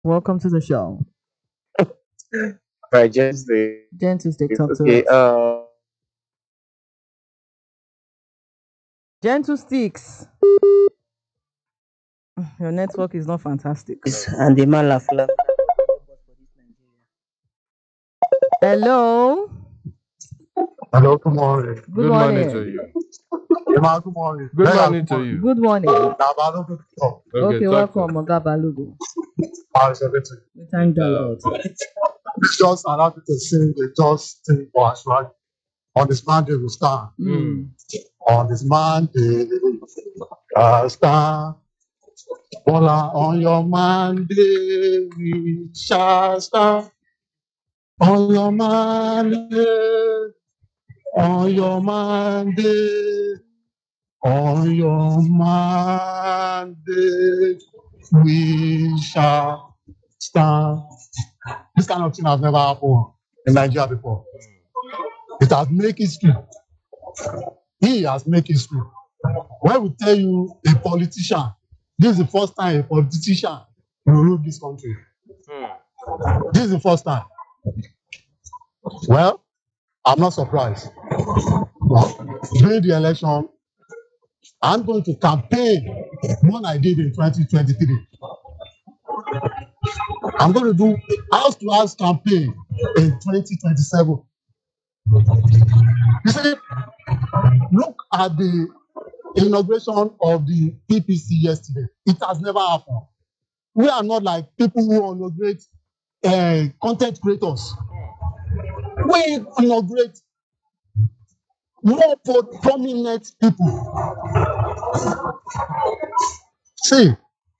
Welcome to the show. Right, just the Gentle Stick, talk to okay. us. Gentle Sticks. Your network is not fantastic. And the man laugh laugh. Hello. Hello, good morning. Good Good morning to morning. you. Emma, good morning. Good Bella, morning good to morning. you. Good morning. Now, I don't talk. Okay, Okay, talk to welcome, us. Oga Balugu. How is everything? We thank the Lord. It's just allow you to sing the just thing for us, right? On this Monday we stand. Mm. On this Monday, stand. Bola, on your Monday we shall stand. On your Monday, on your Monday, on your Monday we shall stand. This kind of thing has never happened in Nigeria before. It has made history. He has made history. When we tell you a politician, this is the first time a politician will rule this country. This is the first time. Well, I'm not surprised. During the election, I'm going to campaign more than I did in 2023. I'm going to do house to house campaign in 2027. You see, look at the inauguration of the PPC yesterday. It has never happened. We are not like people who inaugurate content creators. We inaugurate more prominent people. See,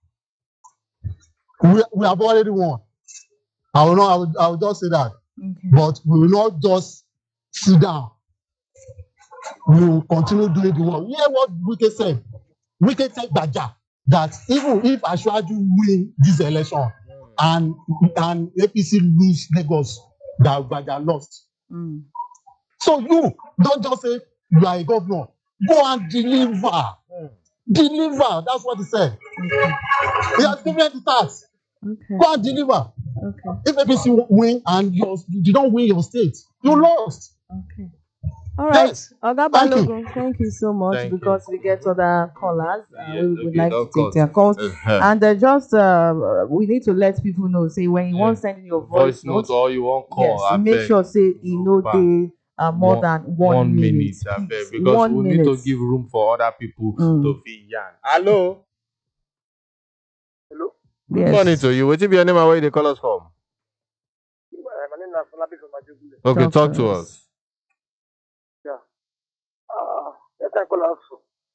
we have already won. I will just say that. Okay. But we will not just sit down. We will continue doing the work. Hear what Wike said. Wike said that even if Ashwaju win this election and APC lose Lagos, that Gbaja lost. Mm. So you don't just say you are a governor. Go and deliver. Deliver. That's what he said. Okay. He has given the task. Okay. Go and deliver. Okay. If APC win and you don't win your state, you lost. Okay. All right. Yes. Oga Thank you. Balogun, thank you so much Thank you. because we get other callers. Yes, We would okay, like to of take course. their calls. Uh-huh. And just we need to let people know, say, when you want to send in your voice Voice note note, or you want call, yes, I make beg. sure, say, you know, Back. they are more than 1 minute. I beg, Please. because 1 we minute. need to give room for other people Mm. to feel young. Hello. Hello. Good Yes. morning to you. What be your name and where you call us from? My name is Falabi from Majogule. Okay, Talk talk to to us. us. Yeah. Yes, I call us.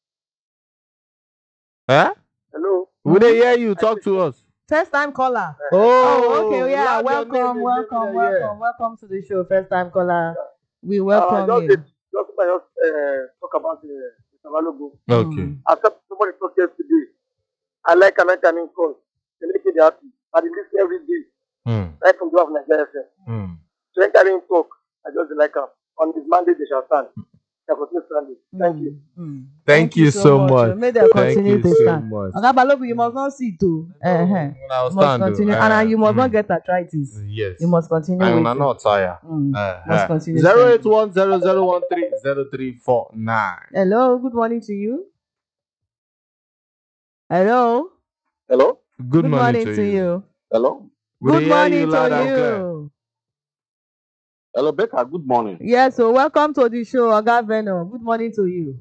Huh? Hello. Would they hear you? Talk to us. First time caller. Oh, Okay, yeah, loud your welcome, name again, welcome, yeah. welcome, welcome to the show. First time caller. We welcome Just you. talk about Mr. Balogun. Okay. After somebody talked yesterday, I like American calls. They make me happy. I listen every day, right from the of Nigeria FM. So anytime he talk, I just like him. On his mandate, they shall stand. They shall continue standing. Thank you. Thank you so much. May they Thank continue you to so stand. much. Oga Balogun, you must not sit too. I'll You must stand. continue, and you must not get arthritis. Yes. You must continue. I am waiting. not tired. Must continue. 08100130349. Hello, good morning to you. Hello. Hello? Good morning to you. Hello? Good We hear morning you to loud and clear. you. Hello, Becca. Good morning. Yes, so welcome to the show, Oga Venom. Good morning to you.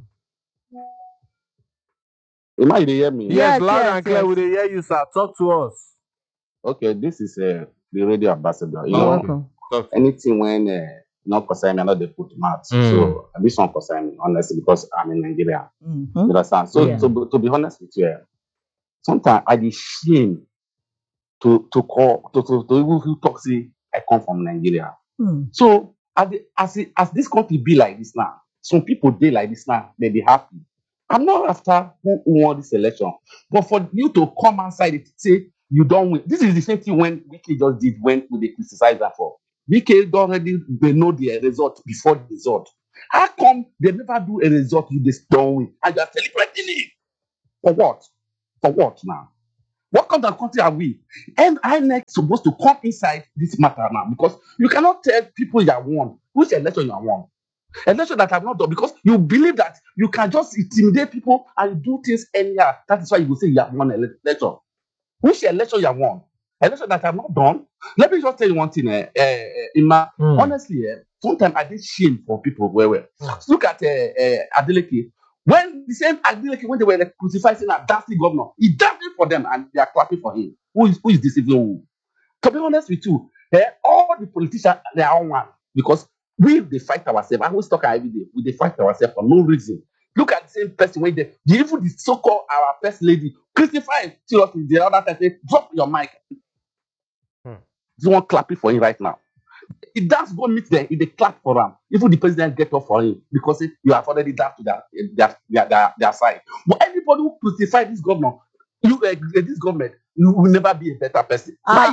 Am I hear me? Yes, Yes, loud yes, and clear. yes. We dey hear you, sir. Talk to us. Okay, this is the radio ambassador. You You're know, welcome. Talk to anything when not concern me, I know they put mouth. So this one concern me, honestly, because I'm in Nigeria. You understand? So Yeah. to be honest with you, sometimes I be shame to even feel talk say I come from Nigeria. So as this country be like this now, some people dey like this now, they be happy. I'm not after who won this election, but for you to come outside and say you don't win. This is the same thing when Wike just did when they criticize that for. Wike already they know the result before the result. How come they never do a result you just don't win and you are celebrating it? For what? For what now? What kind of country are we? And INEC supposed to come inside this matter now because you cannot tell people you are won. Which election you are won? Election that have not done because you believe that you can just intimidate people and do things anyhow. That is why you will say you have won election. Which election you have won? Election that have not done. Let me just tell you one thing, honestly, sometimes I did shame for people. Look at Adeleke. When the same Adeleke, when they were crucifying and dancing governor, he dancing for them and they are clapping for him. Who is deceiving who? To be honest with you, all the politicians they are one because they fight ourselves. I always talk every day. They fight ourselves for no reason. Look at the same person when even the so-called our first lady crucifying seriously. The other time say, drop your mic. Someone clapping for him right now. He dance go meet them, if they clap for him. Even the president get up for him because you have already danced to their side. But everybody who crucify this governor, this government, you will never be a better person. No.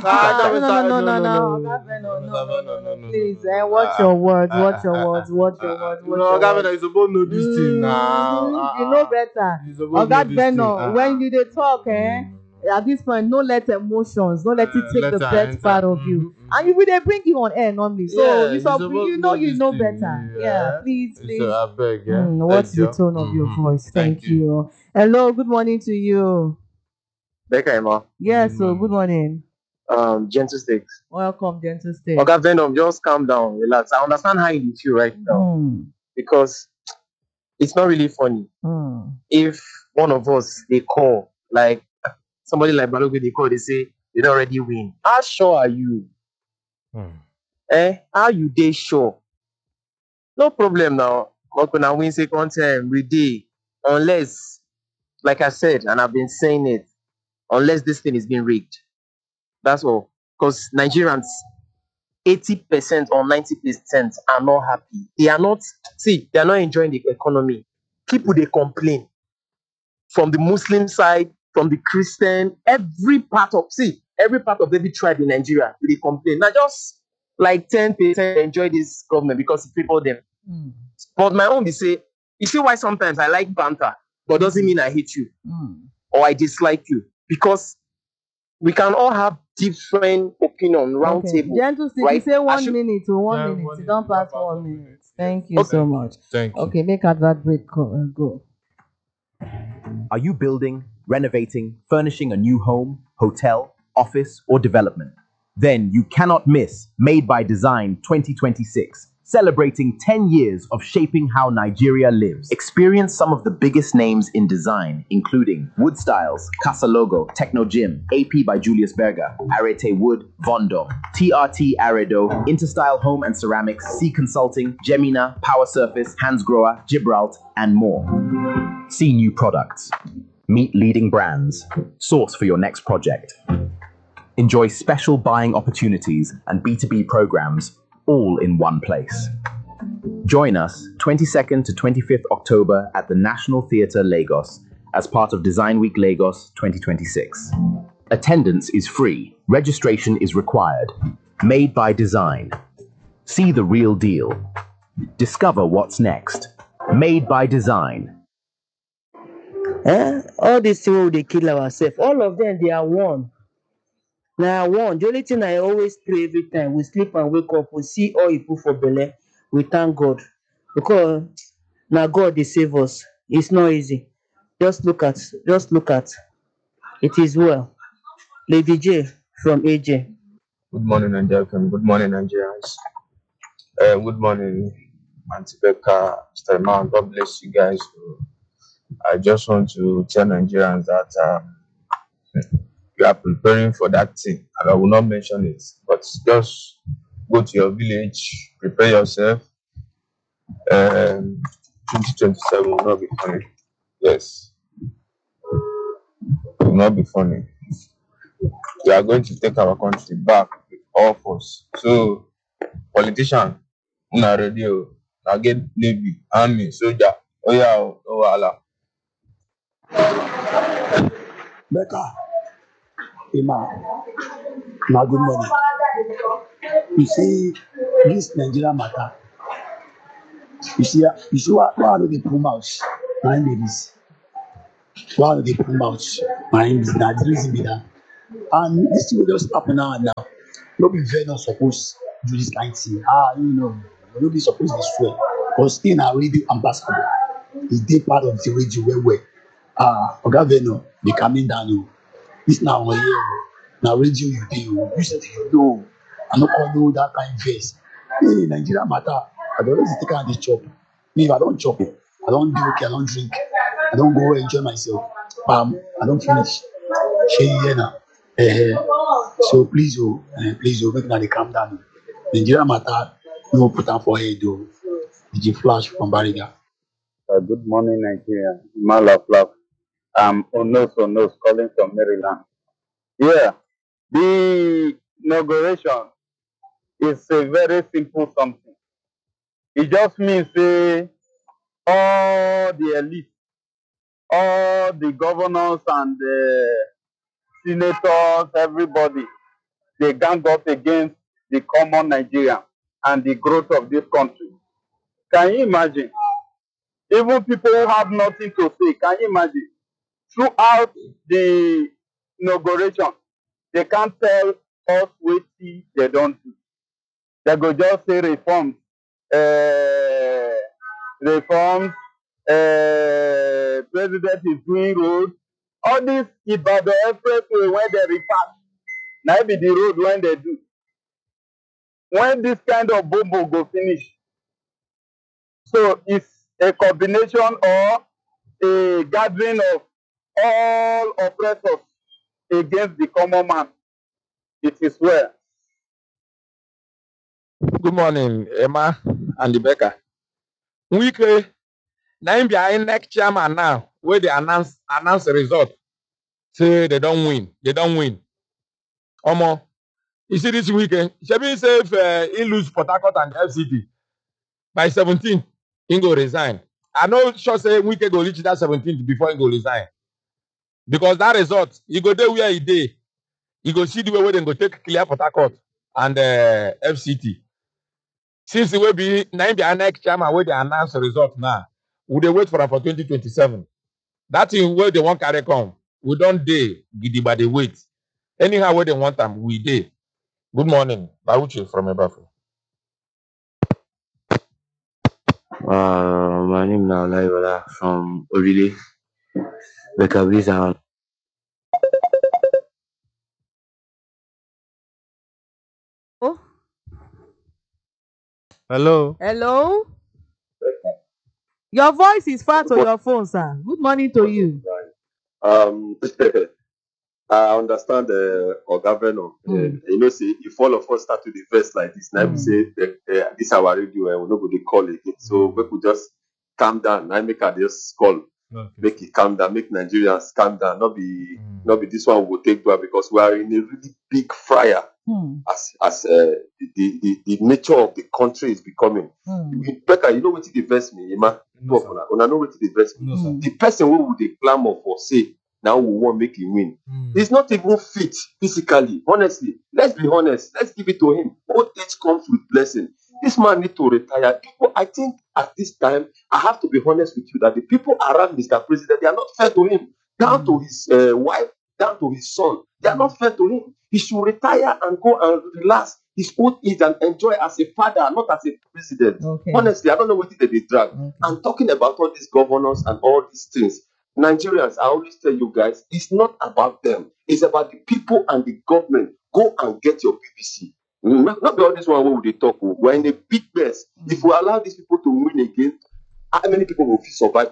Please, watch your words. Watch your words. No, Governor, you're supposed to know this thing now. You know better. Oga Beno, when you dey talk, at this point, no let emotions, no let it take the best part of you. And you will they bring you on air normally. So you know better. Yeah, please. So I beg, what's the tone of your voice? Thank you. Hello, good morning to you. Becca Emma. Yes, so good morning. Gentle Stakes. Welcome, Gentle Stakes. Okay, Venom, just calm down, relax. I understand how you feel right now. Because it's not really funny. If one of us they call, like somebody like Balogun, they call, they say they don't already win. How sure are you? How you dey sure? No problem now. Not gonna win second time every day. Unless, like I said, and I've been saying it, unless this thing is being rigged. That's all. Because Nigerians, 80% or 90% are not happy. They are not enjoying the economy. People, they complain. From the Muslim side, from the Christian, every part of every tribe in Nigeria, they complain. Now just like 10% enjoy this government because it people them. But my own, they say, you see why sometimes I like banter, but doesn't mean I hate you or I dislike you. Because we can all have different opinion, round table. Gentle Stakes, right? You say 1 minute to 1 minute. You don't pass 1 minute. Thank you so much. Thank you. Okay, make advert break go. Are you building, renovating, furnishing a new home, hotel, office, or development? Then you cannot miss Made by Design 2026. Celebrating 10 years of shaping how Nigeria lives. Experience some of the biggest names in design, including Wood Styles, Casa Logo, Techno Gym, AP by Julius Berger, Arete Wood, Vondo, TRT Aredo, Interstyle Home and Ceramics, C Consulting, Gemina, Power Surface, Hans Grohe, Gibralt, and more. See new products. Meet leading brands. Source for your next project. Enjoy special buying opportunities and B2B programs all in one place. Join us 22nd to 25th October at the National Theatre Lagos as part of Design Week Lagos 2026. Attendance is free. Registration is required. Made by Design. See the real deal. Discover what's next. Made by Design. All these things they kill ourselves. All of them, they are one. Now, one, the only thing I always pray every time we sleep and wake up, we see all you put for belly, we thank God. Because now God they save us. It's not easy. Just look at. It is well. Lady J from AJ. Good morning, Nigeria. Good morning, Nigerians. Good morning, Auntie Becca, Mr. Iman. God bless you guys. I just want to tell Nigerians that you are preparing for that thing, and I will not mention it, but just go to your village, prepare yourself. 2027 will not be funny. Yes, it will not be funny. We are going to take our country back with all force. So, politician, una ready? Now get Navy, Army, soldier. Oh yeah, oh Allah. Becca, Emma, now good morning. You see, this Nigeria matter. You see what are the pull mouth? Mind this. What are the pull mouth? Mind this. That's the reason be that. And this thing will just happen now and now. No be very not supposed to do this kind of thing. No be supposed to swear. Because he na radio ambassador. He dey part of the radio well. Oga Veno, be coming down. This now on here. Now radio you dey. You said you know. I no call know that kind of face. Hey, Nigeria matter. I dey always take out this chop. Me, if I don't chop, I don't do okay, I don't drink. I don't go enjoy myself. I don't finish. Shey here now. So please, make una dey calm down. Nigeria matter, no put am for head o. DJ Flash from Bariga. Good morning, Nigeria. Malaflaf. I'm Onos calling from Maryland. Yeah, the inauguration is a very simple something. It just means all the elite, all the governors and the senators, everybody, they gang up against the common Nigerian and the growth of this country. Can you imagine? Even people who have nothing to say, can you imagine? Throughout the inauguration, they can't tell us what they don't do. They go just say reforms, president is doing road. All this Ibadan expressway when they repatch, now be the road when they do. When this kind of bobo go finish, so it's a combination or a gathering of all oppressors against the common man. It is well. Good morning, Emma and Rebecca. Wike, now be INEC chairman now, where they announce the result. Say they don't win. Omo, you see this weekend, Shebi say if he lose Port Harcourt and FCT by 17, he go resign. I know sure say Wike go reach that 17th before he go resign. Because that result, he go there where he dey. He go see the way they go take clear Port Harcourt and FCT. Since the way be INEC chairman where they announce the result now, we dey wait for 2027. That thing where they want carry come, we don't dey gidigba dey wait. Anyhow where they want them, we dey. Good morning, Bauchi from Ebafu. My name is Olaiwola from Orile, Bekabiza. Hello. Your voice is far to your phone, sir. Good morning to you. I understand Oga Veno. You know, see, if all of us start to invest like this, now we say this our radio, we're not going to call again. So we could just calm down. I make her just call, make it calm down, make Nigerians calm down. Not be this one will take over because we are in a really big fryer. As the nature of the country is becoming. Becca, you know what it invest me, Emma? I know what it invest me. The person who would they clamor for say now we won't make him win. He's not even fit physically. Honestly, let's be honest. Let's give it to him. Old age comes with blessing. This man need to retire. People, I think at this time, I have to be honest with you that the people around Mr. President, they are not fair to him. Down to his wife, down to his son, they are not fair to him. He should retire and go and relax his old age and enjoy as a father, not as a president. Honestly, I don't know what they drag. I'm talking about all these governors and all these things. Nigerians, I always tell you guys, it's not about them. It's about the people and the government. Go and get your BBC. Not be all this one where they talk. We're in a big mess. If we allow these people to win again, how many people will survive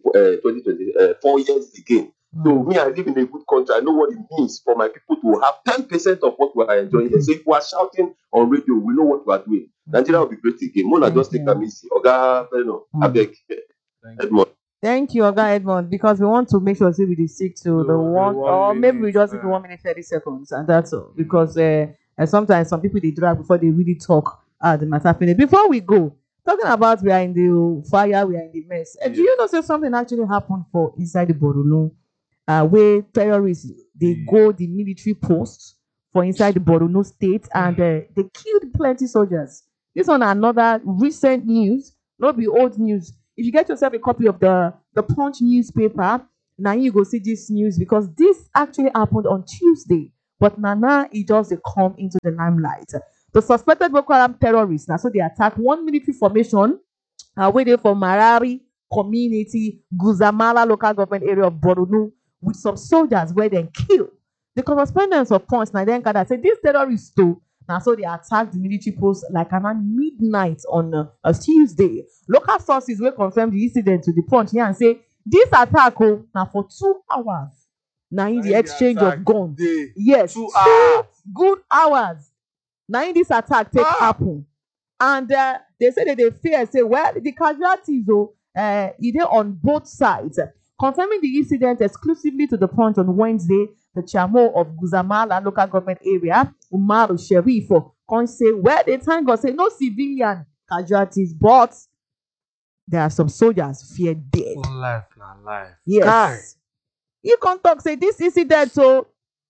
2024 years again? So me, I live in a good country. I know what it means for my people to have 10% of what we are enjoying here. So if we are shouting on radio, we know what we are doing. Nigeria will be great again. Mona just take a easy. Oga, I beg. Edmond. Thank you, Oga Edmond, because we want to make sure we stick to the one, or maybe we just do 1 minute 30 seconds, and that's all. Because sometimes some people they drag before they really talk the matter finish. Before we go, talking about we are in the fire, we are in the mess. Do you know something actually happened for inside the Borno, where terrorists they go the military posts for inside the Borno state and they killed plenty soldiers. This one another recent news, not be old news. If you get yourself a copy of the Punch newspaper, now you go see this news because this actually happened on Tuesday But Nana, he just they come into the limelight. The suspected Boko Haram terrorists, now so they attack one military formation waiting for Marari community, Guzamala local government area of Borno, with some soldiers where they kill. The correspondence of Punch now then gather say these terrorists too. Now so they attacked the military post like around midnight on a Tuesday. Local sources will confirm the incident to the Punch here and say this attack now for 2 hours. Now in the exchange of guns. Yes, 2 good hours. Now in this attack take happen. And they say that they fear, say, well, the casualties, either on both sides. Confirming the incident exclusively to the Punch on Wednesday, the Chamo of Guzamala local government area, Umaru Sharif, can say, well, they thank God, say, no civilian casualties, but there are some soldiers fear dead. Life. Yes. You can talk, say, this incident, so,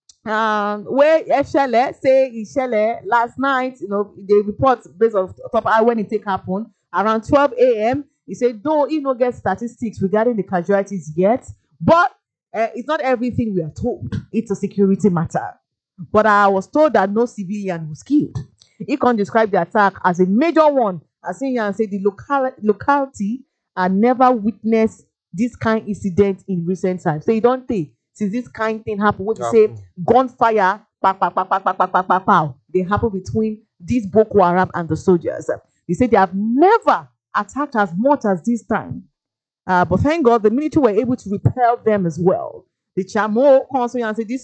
where Eshele say Ishele last night, they report based on top hour when it take happen around 12 a.m. He said though he no get statistics regarding the casualties yet, but it's not everything we are told. It's a security matter. But I was told that no civilian was killed. He can describe the attack as a major one. As in and say the locality had never witnessed this kind of incident in recent times. So you don't think. Since this kind of thing happen, what we say gunfire, pow, they happen between these Boko Haram and the soldiers. They say they have never attacked as much as this time. But thank God the military were able to repel them as well. The Chamo council and say the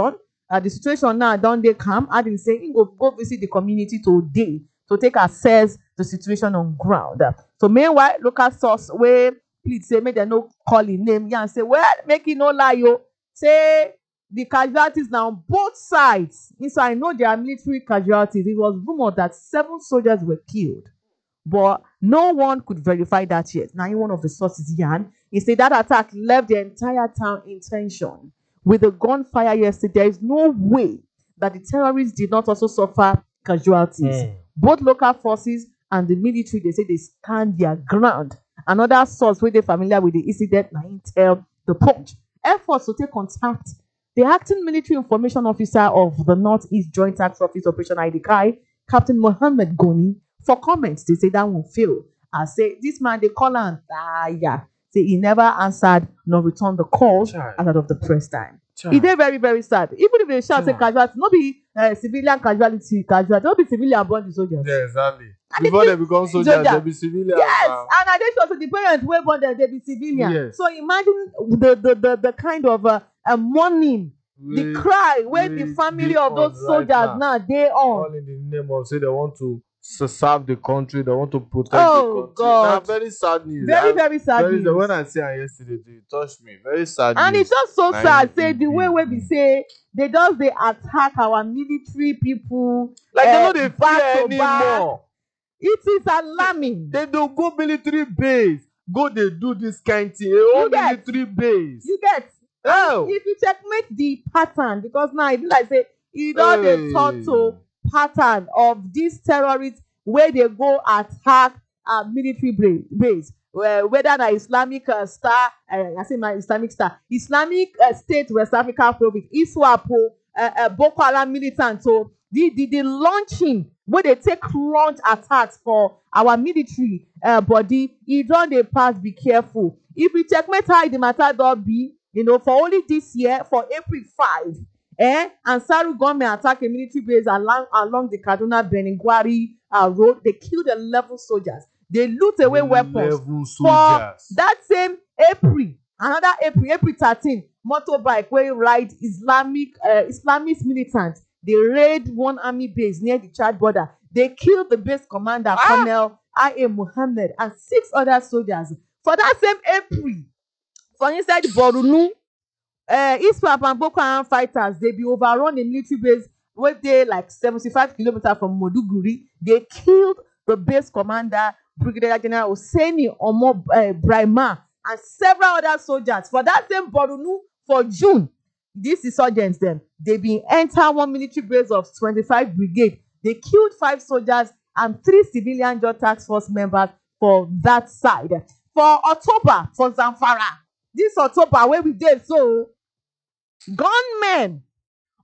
situation now don't they come. I didn't say go visit the community today to take assess the situation on ground. So meanwhile, local source where please say make them no call in name and say, well, make it no lie yo. Say the casualties now on both sides. So I know there are military casualties. It was rumored that 7 soldiers were killed, but no one could verify that yet. Now, in one of the sources, Yan, he said that attack left the entire town in tension. With the gunfire yesterday, there is no way that the terrorists did not also suffer casualties. Both local forces and the military, they say they stand their ground. Another source where they're familiar with the incident, now tell the Punch. Efforts to take contact. The acting military information officer of the Northeast Joint Task Office Operation IDKI, Captain Mohammed Goni, for comments, they say that won't fail. I say, this man, they call him, say he never answered nor returned the call out of the press time. It is very, very sad. Even if they shout say casualty, not be civilian casualty, not be civilian born the soldiers. Yeah, exactly. Before they become soldiers, they be civilians. Yes, and I think also the parents were born there, they be civilian. Yes. So imagine the kind of mourning, the cry where the family of those soldiers now they all in the name of say they want to serve the country, they want to protect the country. God. Now, very sad news. Very sad news. When I say it yesterday, it touched me. Very sad and news. It's just so sad. Say the way where we say they attack our military people. Like they know they fear anymore. It is alarming. They don't go military base. Go they do this kind of thing. Military base. You get. Oh. If you checkmate the pattern, because now it like say you know they turn to pattern of these terrorists where they go attack military base, whether na Islamic Star, I say my Islamic Star, Islamic State West Africa Province, ISWAPO, Boko Haram militant. So the launching where they take launch attacks for our military body, it don't they pass. Be careful. If you checkmate how the matter don't be, for only this year, for April 5. Ansaru government attack a military base along the Kaduna Beningwari road. They killed 11 soldiers. They loot away weapons. For that same April, another April 13, motorbike where ride Islamist militants. They raid one army base near the Chad border. They killed the base commander, Colonel I.A. Muhammad, and 6 other soldiers. For that same April, for inside Borunu, ISWAP and Boko Haram fighters, they be overrun a military base where they like 75 kilometers from Moduguri. They killed the base commander, Brigadier General Hosseini Omo Brahma, and several other soldiers. For that same Borunu, for June, these insurgents, they been enter one military base of 25 brigade. They killed 5 soldiers and 3 civilian joint task force members for that side. For October, for Zamfara, this October where we did so, gunmen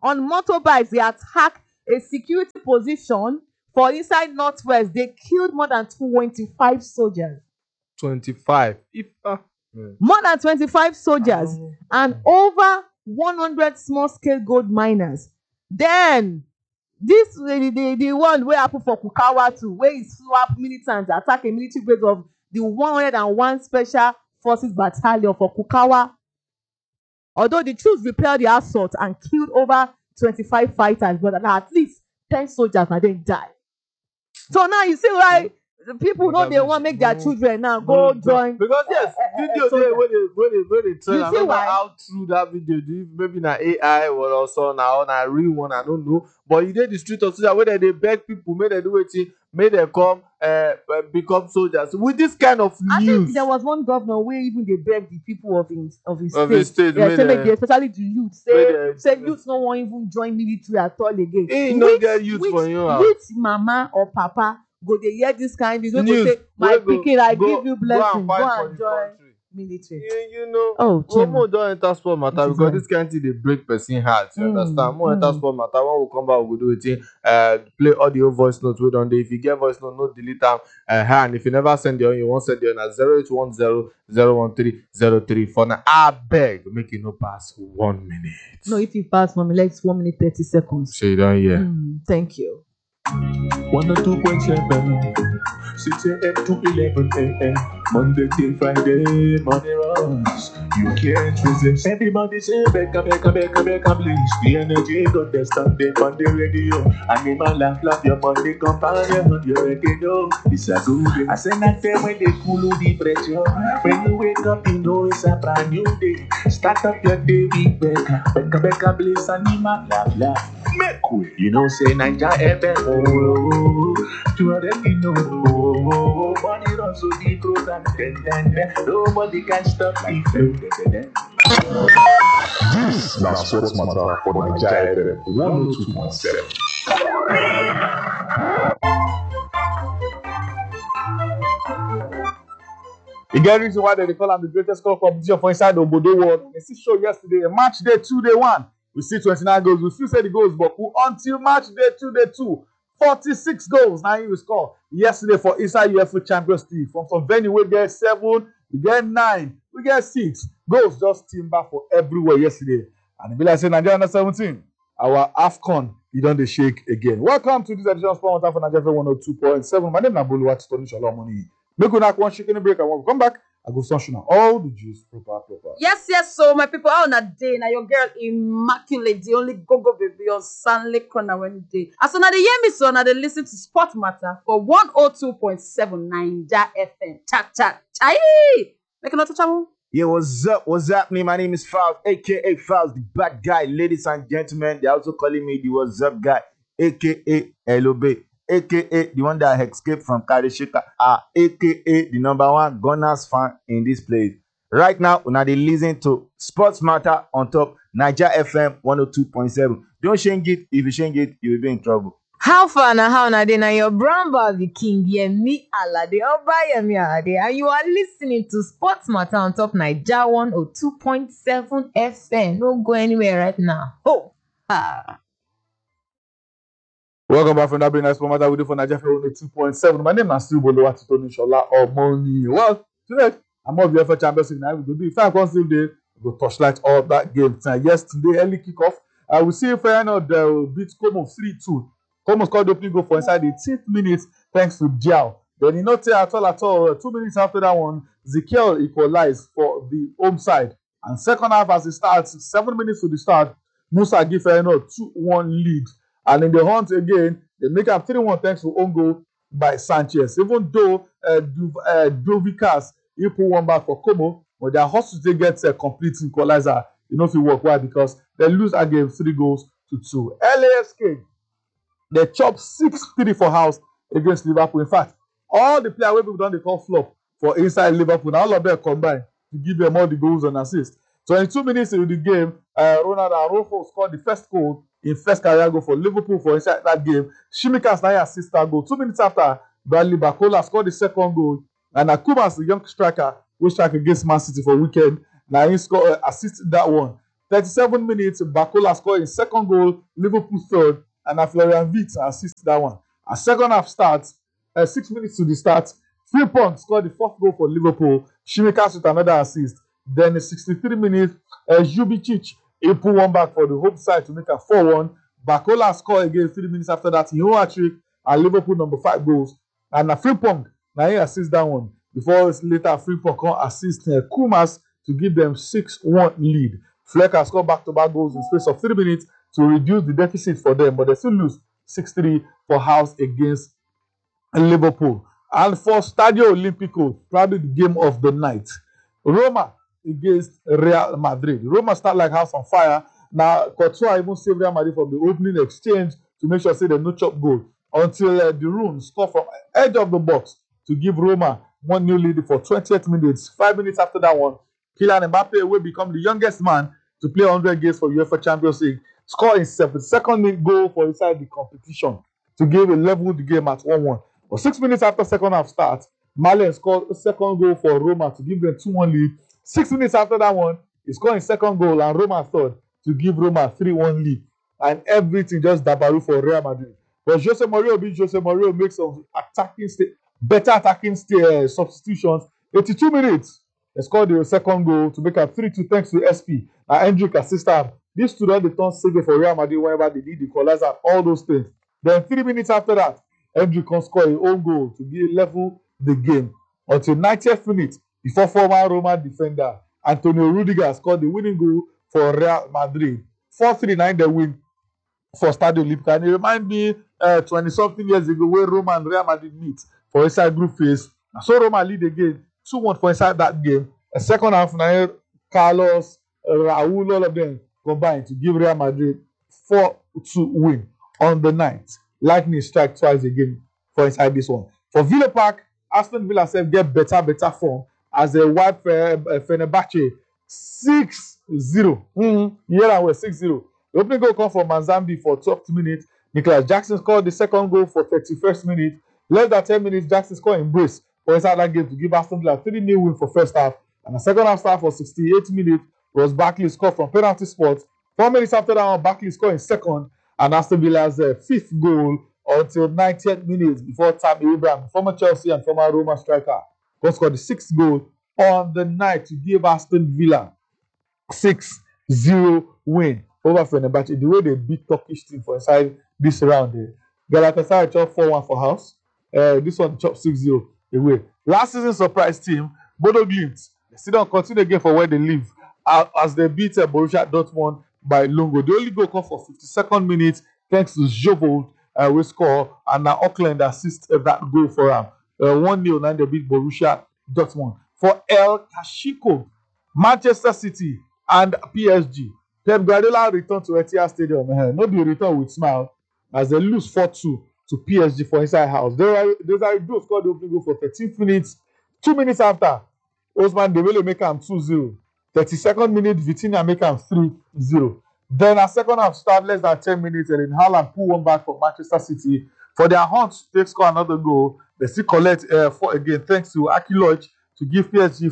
On motorbikes, they attacked a security position for inside Northwest. They killed more than 25 soldiers. 25. More than 25 soldiers and over 100 small-scale gold miners. Then, this the one where happened for Kukawa too, where he swap militants attack a military base of the 101 Special Forces Battalion for Kukawa. Although the troops repelled the assault and killed over 25 fighters, but at least 10 soldiers and then died. So now you see why the people know they want to make their children now go join. Because yes, video there where they tell. I don't know how true that video. Maybe na AI or also na real one. I don't know. But you did the street of soldiers where they beg people, make them do it, make them come become soldiers. With this kind of news, I think there was one governor where even they begged the people of his state, yeah, especially the youth, say youth no want even join military at all again. He no get youth for you. Which mama or papa go they hear this kind of news? Say, my pikin, I give you blessing, go and join military. You know, Chimo don't enter sport matter because this kind of thing they break person heart. You understand? More enter sport matter. When we come back, we go do it. Play audio voice notes. We don't. If you get voice note, no delete them. And if you never send your own, you won't send your own at 0810-013-03. For now, I beg, make it no pass 1 minute. No, if you pass 1 minute, it's 1 minute 30 seconds. So you don't hear. Thank you. 102.7 6 a.m. to 11 a.m. Monday till Friday, money runs. You can't resist. Everybody say, Becca, please. The energy got the standing on the radio. Animal laugh, your money companion. You already know it's a good day. I say, not them when they cool the pressure. When you wake up, you know it's a brand new day. Start up your day with Becca, please. Animal laugh. Make way. You know, say, Naija FM. You already know. Money runs so deep, road and ten. Nobody can stop the flow. This na Sports Matter for Naija FM 102.7. You get reason why they call am the greatest club competition for inside the Obodo world. They see show yesterday, match day 2, day 1. We see 29 goals. We still say the goals, but until match day 2, day 2. 46 goals now you score yesterday for inside UEFA Champions League. From some venue we get 7, we get 9, we get 6 goals just timber for everywhere yesterday. And it be like say Nigeria under 17, our AFCON, you don't dey shake again. Welcome to this edition of Sport Matter for Nigeria 102.7. My name is Boluwati Tony Shalomoni. Make una one shaking break and when we come back, I go sunshine all the juice proper. Yes, so my people, how on a day now your girl immaculate, the only go baby on Stanley Corner when day. As soon as they hear me, so now they listen to Sport Matter for 102.7 Naija FM. Chat. Make another channel. Yeah, what's happening? My name is Fowls, aka Fowls, the bad guy. Ladies and gentlemen, they're also calling me the what's up guy, aka LOB, aka the one that escaped from Karishika, aka the #1 Gunners fan in this place. Right now, when they listen to Sports Matter on top Naija FM 102.7. Don't change it. If you change it, you will be in trouble. How far now? How now? Then your brown the king, Yemi Alade, Obayemi Alade, and you are listening to Sports Matter on top Naija 102.7 FM. Don't go anywhere right now. Welcome back from that very nice Sport Matter we do for Naija FM 102.7. My name is still Boluwati Tony Shola Omoni. Well, today I'm of the UEFA Champions League. Now we go do 5 consecutive days. We go touchlight all that game tonight. Yesterday, early kickoff. We see Feyenoord beat Como 3-2. Como scored the opening goal for inside the 10th minute thanks to Diao. Then he not at all. 2 minutes after that one, Ezekiel equalized for the home side. And second half as it starts, 7 minutes to the start, Musa give Feyenoord 2-1 lead. And in the hunt again, they make up 3-1 thanks to own goal by Sanchez. Even though Dovikas he put one back for Como, but their hostage gets a complete equalizer. You know if you work why because they lose again 3-2. LASK they chop 6-3 for house against Liverpool. In fact, all the players people done they call flop for inside Liverpool. Now all of them combined to give them all the goals and assists. So in 2 minutes into the game, Ronald Araujo scored the first goal in first career goal for Liverpool for inside that game. Shimikas now assist that goal. 2 minutes after, Bradley Bacola scored the second goal. And Akumas, the young striker, who struck against Man City for weekend, now he scored assisted that one. 37 minutes, Bakola scored his second goal, Liverpool third, and Florian Wirtz assisted that one. A second half starts, 6 minutes to the start, Frimpong scored the fourth goal for Liverpool, Tsimikas with another assist. Then in 63 minutes, Jubicic, he put one back for the home side to make a 4-1. Bakola scored again 3 minutes after that, he won a trick, and Liverpool number 5 goals. And Frimpong, now he assists that one. Before later, Frimpong can assist Kumas to give them 6-1 lead. Flecker scored back-to-back goals in space of 3 minutes to reduce the deficit for them, but they still lose 6-3 for House against Liverpool. And for Stadio Olimpico, probably the game of the night, Roma against Real Madrid. Roma start like house on fire. Now, Courtois even saved Real Madrid from the opening exchange to make sure they no chop goal until the Rune scored from edge of the box to give Roma 1-0 lead for 28 minutes. 5 minutes after that one, Kylian Mbappe will become the youngest man to play 100 games for UEFA Champions League, scoring his 72nd goal for inside the competition to give a leveled game at 1-1. But 6 minutes after second half start, Malen scored a second goal for Roma to give them 2-1 lead. 6 minutes after that one, he scored his second goal and Roma third to give Roma 3-1 lead. And everything just dabaru for Real Madrid. But Jose Mourinho makes some better attacking substitutions. 82 minutes, they scored the second goal to make it 3-2 thanks to SP. And Hendrick assisted. This stood on the turn saver for Real Madrid whenever they did the equalizer, all those things. Then 3 minutes after that, Hendrick can score his own goal to be level the game until 90th minute before former Roma defender Antonio Rudiger scored the winning goal for Real Madrid. 4-3-9 they win for Stadio Olimpico. And it reminds me 20-something years ago where Roma and Real Madrid meet for inside group phase. So Roma lead again 2-1 for inside that game. A second half, Carlos, Raul, all of them combined to give Real Madrid 4-2 win on the night. Lightning strike twice again for inside this one. For Villa Park, Aston Villa self get better form as they wipe Fenerbahce 6-0. Here and we're 6-0. The opening goal come from Manzambi for 12th minute. Nicholas Jackson scored the second goal for 31st minute. Less than 10 minutes, Jackson scored in brace for inside that game to give Aston Villa 3-0 win for first half. And the second half start for 68 minutes was Barkley scored from penalty spot. 4 minutes after that one, Barkley scored in second. And Aston Villa's fifth goal until 90th minutes before Tammy Abraham, former Chelsea and former Roma striker, scored the sixth goal on the night to give Aston Villa 6-0 win over Fenerbahce. The way they beat Turkish team for inside this round, Galatasaray chopped 4-1 for House. This one chopped 6-0 away. Last season surprise team, Bodo Glimt. They still don't continue again for where they live as they beat Borussia Dortmund by Lungo. The only goal come for 52nd minute thanks to Jovold we score, and now Auckland assist that goal for him. 1-0 now they beat Borussia Dortmund. For El Clasico, Manchester City and PSG. Pep Guardiola returned to Etihad Stadium. No be return with smile as they lose 4-2 to PSG for inside house. Those are goals scored the opening goal for 13th minutes. 2 minutes after, Osman Dembele make him 2-0. 32nd minute, Vitinha make him 3-0. Then a second half start less than 10 minutes, and then Haaland pull one back for Manchester City. For their hunt, they score another goal. They still collect 4 again thanks to Aki Lodge to give PSG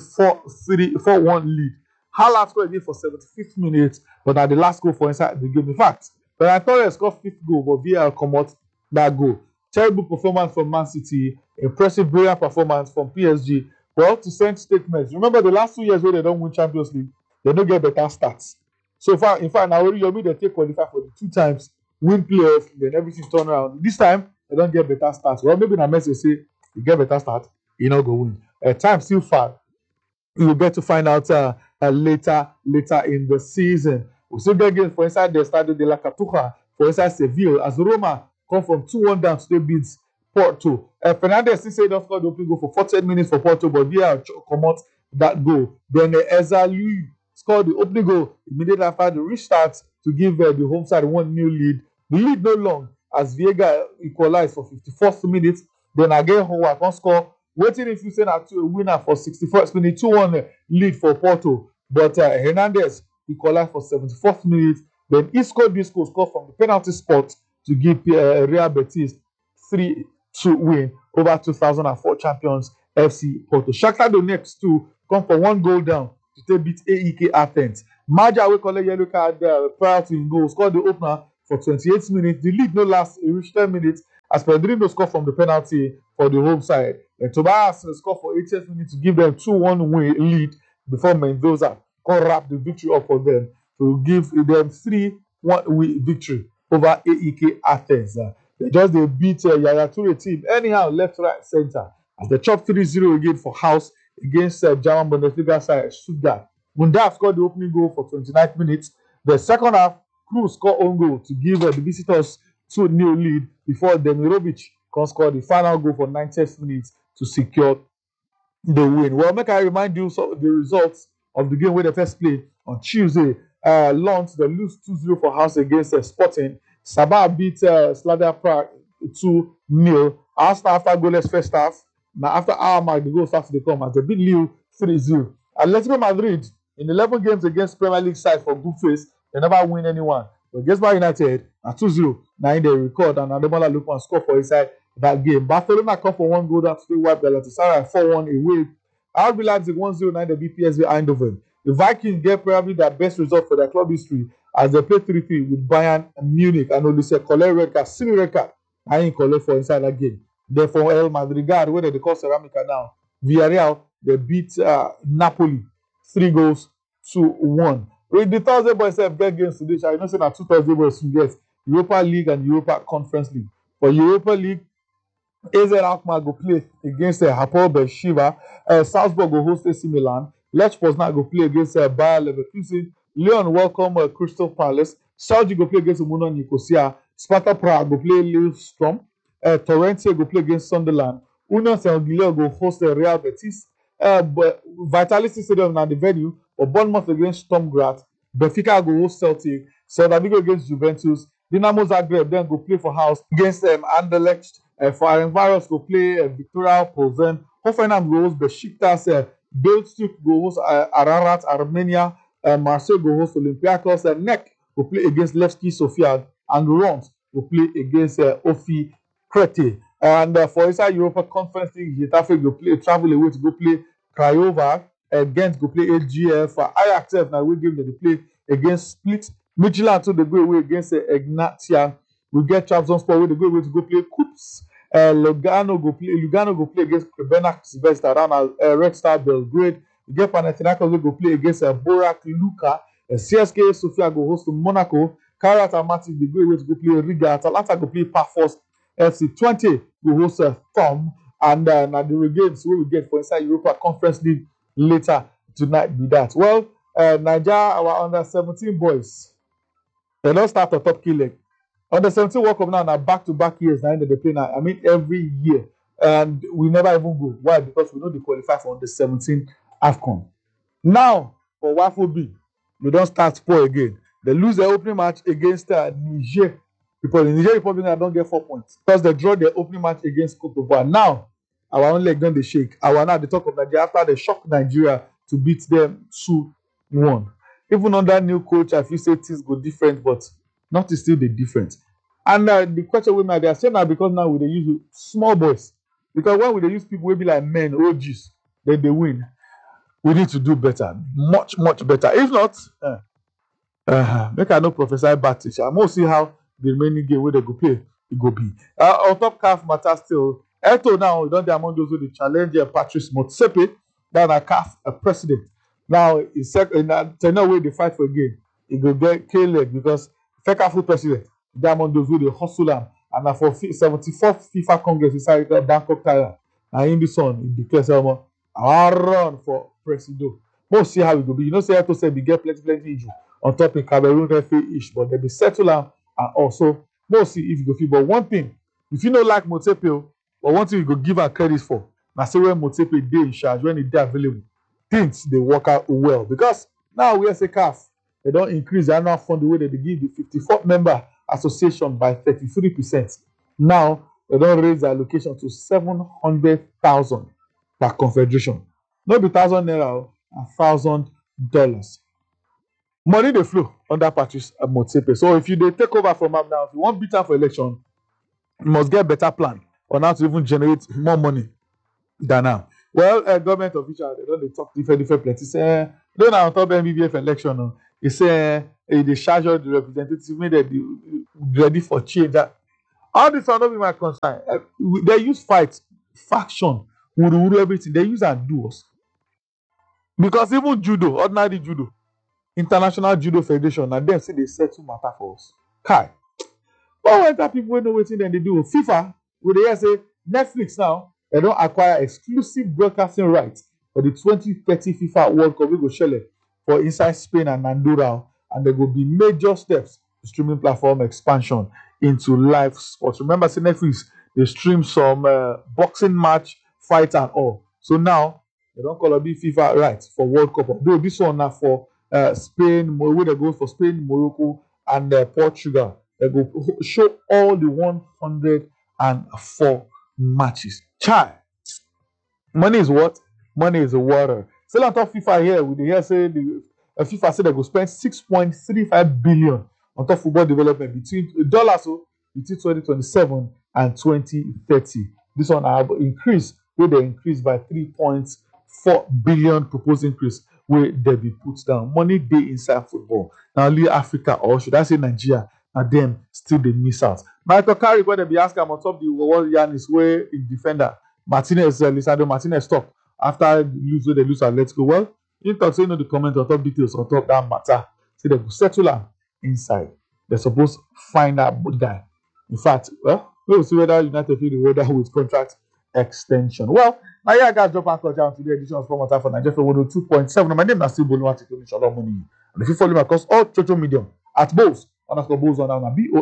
4-1 lead. Haaland scored again for 75th minute, but at the last goal for inside the game. In fact, Ferran Torres scored 5th goal, but VAR come out that goal. Terrible performance from Man City. Impressive, brilliant performance from PSG. Well, to send statements. Remember the last 2 years where they don't win Champions League, they don't get better stats. So far, in fact, now Yomi they take qualify for the 2 times, win playoff, then everything turn around. This time, they don't get better stats. Well, maybe na message say you get better stats, you not go win. Time still far. We will get to find out later in the season. We still get games for inside the Estadio de la Cartuja for inside Seville as Roma come from 2-1 down to the beats Porto. Fernandes still say don't score the opening goal for 48 minutes for Porto, but VAR come out that goal. Then Eza Lui scored the opening goal immediately after the restart to give the home side 1-0 lead. The lead no long as Viega equalized for 54th minute. Then again Howard can score. Waiting if you send out to a winner for 61st minute, 2-1 lead for Porto. But Hernandez equalized for 74th minute. Then Isco Disco scored from the penalty spot to give Real Betis 3-2 win over 2004 champions FC Porto. Shakhtar Donetsk too come for 1 goal down to beat AEK Athens. Maja wey collect yellow card penalty in goal scored the opener for 28 minutes. The lead no last, it reached 10 minutes as Pedrino scored from the penalty for the home side. Tobias scored for 80th minutes to give them 2-1 lead before Mendoza could wrap the victory up for them to give them 3-1 victory over AEK Athens. They beat Yaya Toure team anyhow, left, right, center. As they chopped 3-0 again for house against German Bundesliga side Stuttgart. Mundaf scored the opening goal for 29 minutes. The second half, Cruz scored own goal to give the visitors 2-0 lead before Demirovic scored the final goal for 90th minutes to secure the win. Well, make I remind you some of the results of the game where they first played on Tuesday. Lons, they lose 2-0 for house against Sporting. Sabah beat Slavia Prague 2-0. Arsenal after goalless first half. Now after our mark, the goal starts to come as they beat Lille 3-0. Atletico Madrid in 11 games against Premier League side for good face, they never win anyone. But against Man United, at 2-0, now in the record, and Ademola Lookman scored for inside that game. Barcelona come for 1 goal that today wiped Galatasaray 4-1 away. RB Leipzig 1-0 9 the PSV Eindhoven. The Vikings get probably their best result for their club history as they play 3-3 with Bayern Munich and only say collect red card, silly red card. I ain't collect for inside that game. Therefore, El Madrigal, where they call Ceramica now, Villarreal, they beat Napoli 3-1. With the Thursday boys have get games today, I know say that 2 Thursday boys you get Europa League and Europa Conference League. For Europa League, AZ Alkmaar go play against Hapoel Beersheva. Salzburg go host AC Milan. Lech Poznan go play against Bayer Leverkusen. Lyon welcome Crystal Palace. Celtic go play against Umuna Nicosia. Sparta Prague go play Lillestrøm. Torrente go play against Sunderland. Union Saint-Gilloise go host Real Betis. Vitality Stadium na the venue for Bournemouth against Sturm Graz. Benfica go host Celtic. Celta Vigo against Juventus. Dinamo Zagreb then go play for house against Anderlecht. Ferencváros go play Victoria Plzeň. Hoffenheim go host Besiktas. Belgium go host Ararat Armenia. Marseille go host Olympiacos. NEC go play against Levski Sofia. And Reims go play against Ofi Crete. And for inside Europa Conference League, Getafe go play travel away to go play Craiova. Ghent go play AGF. Ajax now we give them the play against Split. Midtjylland to the go away against Ignatia. We get Trabzonspor where they go away to go play Kups. Lugano go play against Crvena Zvezda, Red Star Belgrade. We get Panathinaikos go play against Borac Luka. CSKA Sofia go host to Monaco. Kairat Almaty they go away to go play Riga. Atalanta go play Pafos. FC 20 will host Thom, and now the games we will get for inside Europa Conference League later tonight be that. Well, Nigeria, our under 17 boys, they don't start the top key leg. Under 17 World Cup now back-to-back years now they play now. I mean every year, and we never even go. Why? Because we know they qualify for under 17 AFCON. Now for WAFU B, we don't start spoil again. They lose their opening match against Niger. Because the Niger Republic don't get 4 points because they draw their opening match against Cote d'Ivoire. Now, our own leg don't they shake. Our now the talk of Nigeria after they shocked Nigeria to beat them 2-1. Even under new coach, I feel say things go different, but not still the difference. And the question we might say now because now we use small boys. Because when we use people will be like men, OGs, then they win. We need to do better, much better. If not, make I know Professor Batish. I'm gonna see how the remaining game where they go play, it go be. On top CAF matter still. Eto now, don't they among those who the challenge Patrice Motsepe, that a CAF president. Now, in a way they fight for a game. It go get K-leg because FECAFU president, they among those who they hustle him. And for 74th FIFA Congress inside Bangkok, Thailand. And in the sun, it declares I run for president. We'll see how it go be. You know, say Eto said we get plenty injury on top in Cameroon FA-ish, but they be settled down. And also, we'll see if you go feel. But one thing, if you don't like Motsepe, but one thing you go give her credit for, now say when Motsepe dey in charge, when it dey available, things they work out well. Because now we as a CAF, they don't increase the annual fund the way that they give the 54th member association by 33%. Now they don't raise the allocation to 700,000 per confederation. Not be $1,000, $1,000. Money dey flow under Patrice Motsepe. So if you dey take over from him now, if you want beat am for election, you must get better plan on how to even generate more money than now. Well, government officials they don't talk different plenty. Say, don't on top MBBF election. He say they charge all the representatives, make them ready for change. All this will not be my concern. They use fight, faction, everything. They use and do us. Because even judo, ordinary judo, International Judo Federation, and them say they settle matter for us. Kai. But when that people know what then they do, FIFA, would they say Netflix now, they don't acquire exclusive broadcasting rights for the 2030 FIFA World Cup. We go shell it for inside Spain and Andorra, and there will be major steps to streaming platform expansion into live sports. Remember, say Netflix, they stream some boxing match, fight and all. So now, they don't call it FIFA rights for World Cup. Though this one now for Spain, where they go for Spain, Morocco, and Portugal. They go show all the 104 matches. Chai. Money is what? Money is the water. Still on top FIFA here, we hear say the FIFA said they go spend 6.35 billion on top football development between dollars between 2027 and 2030. This one have increased, where they increased by 3.4 billion proposed increase where they be put down. Money day inside football. Now only Africa, or should I say Nigeria, and them still they miss out. Michael Carrick, when they be asking on top the world Yanis way in defender. Martinez, Lisandro Martinez stop after they lose and let's go. Well, you talk say the comment on top details on top that matter. See they go settle am inside. They're supposed to find that good guy. In fact, well, we'll see whether United feel the weather with contract extension. Well, now yeah, guys, drop and down to the edition of Sport Matter for Nigeria for 102.7. My name is still Bolu Atiku Inshallah Money. And if you follow me across all social media at Bols _Bols on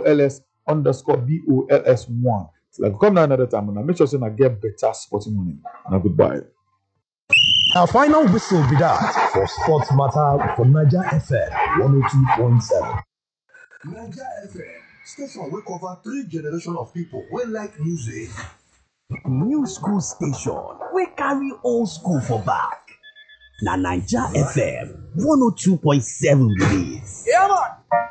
BOLS_BOLS1. So like come down another time and make sure I get better sporting money. And goodbye. Our final whistle be that for Sports Matter for Niger FM 102.7. Niger FM, station will cover 3 generations of people who like music. New school station, we carry old school for back. Na Niger FM 102.7 release. Yeah, man.